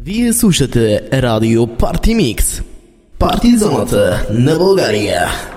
Вие слушате радио Парти Микс. Партизоната на България.